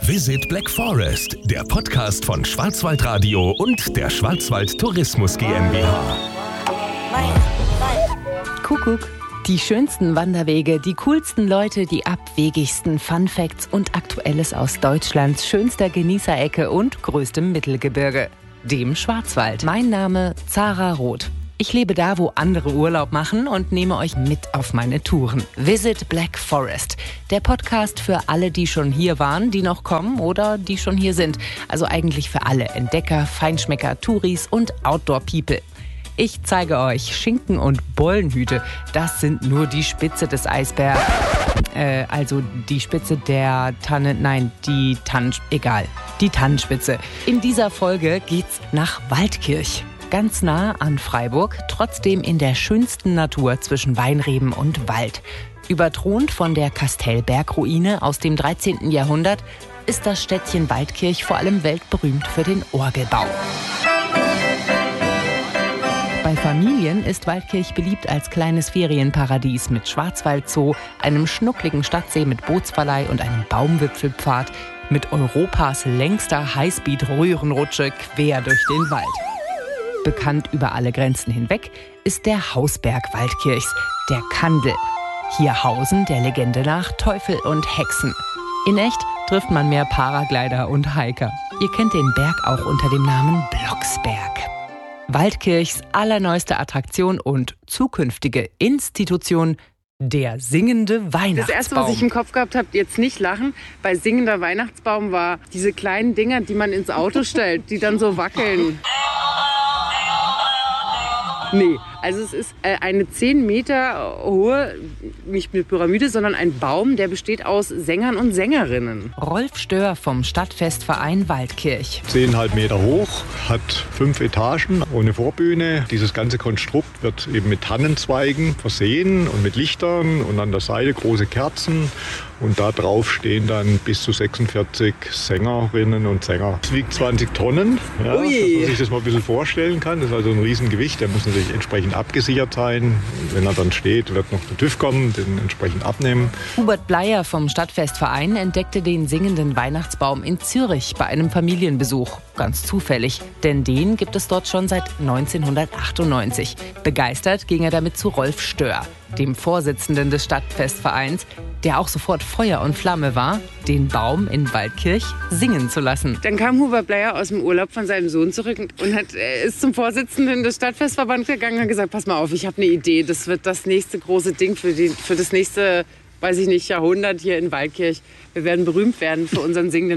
Visit Black Forest, der Podcast von Schwarzwaldradio und der Schwarzwald Tourismus GmbH. Kuckuck. Die schönsten Wanderwege, die coolsten Leute, die abwegigsten Funfacts und Aktuelles aus Deutschlands schönster Genießerecke und größtem Mittelgebirge, dem Schwarzwald. Mein Name Zara Roth. Ich lebe da, wo andere Urlaub machen und nehme euch mit auf meine Touren. Visit Black Forest, der Podcast für alle, die schon hier waren, die noch kommen oder die schon hier sind. Also eigentlich für alle Entdecker, Feinschmecker, Touris und Outdoor-People. Ich zeige euch Schinken und Bollenhüte. Das sind nur die Spitze des Eisbergs. Also die Spitze der Tanne, nein, die Tannenspitze. In dieser Folge geht's nach Waldkirch. Ganz nah an Freiburg, trotzdem in der schönsten Natur zwischen Weinreben und Wald. Überthront von der Kastellbergruine aus dem 13. Jahrhundert ist das Städtchen Waldkirch vor allem weltberühmt für den Orgelbau. Bei Familien ist Waldkirch beliebt als kleines Ferienparadies mit Schwarzwaldzoo, einem schnuckligen Stadtsee mit Bootsverleih und einem Baumwipfelpfad mit Europas längster Highspeed-Röhrenrutsche quer durch den Wald. Bekannt über alle Grenzen hinweg ist der Hausberg Waldkirchs, der Kandel. Hier hausen der Legende nach Teufel und Hexen. In echt trifft man mehr Paraglider und Hiker. Ihr kennt den Berg auch unter dem Namen Blocksberg. Waldkirchs allerneueste Attraktion und zukünftige Institution, der singende Weihnachtsbaum. Das erste, was ich im Kopf gehabt habe, jetzt nicht lachen, bei singender Weihnachtsbaum war diese kleinen Dinger, die man ins Auto stellt, die dann so wackeln. Nee, also es ist eine 10 Meter hohe, nicht eine Pyramide, sondern ein Baum, der besteht aus Sängern und Sängerinnen. Rolf Stör vom Stadtfestverein Waldkirch. 10,5 Meter hoch, hat 5 Etagen ohne Vorbühne. Dieses ganze Konstrukt wird eben mit Tannenzweigen versehen und mit Lichtern und an der Seite große Kerzen. Und da drauf stehen dann bis zu 46 Sängerinnen und Sänger. Es wiegt 20 Tonnen, ja, dass man sich das mal ein bisschen vorstellen kann. Das ist also ein Riesengewicht, der muss natürlich entsprechend abgesichert sein. Wenn er dann steht, wird noch der TÜV kommen, den entsprechend abnehmen. Hubert Bleier vom Stadtfestverein entdeckte den singenden Weihnachtsbaum in Zürich bei einem Familienbesuch. Ganz zufällig, denn den gibt es dort schon seit 1998. Begeistert ging er damit zu Rolf Stör, dem Vorsitzenden des Stadtfestvereins, der auch sofort Feuer und Flamme war, den Baum in Waldkirch singen zu lassen. Dann kam Hubert Bleier aus dem Urlaub von seinem Sohn zurück und ist zum Vorsitzenden des Stadtfestverbands gegangen und hat gesagt, pass mal auf, ich habe eine Idee, das wird das nächste große Ding für das nächste, weiß ich nicht, Jahrhundert hier in Waldkirch. Wir werden berühmt werden für unseren singenden